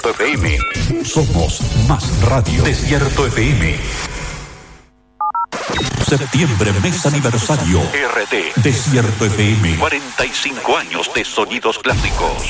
FM. Somos más radio. Desierto FM. Septiembre, mes aniversario. RT. Desierto FM. 45 años de sonidos clásicos.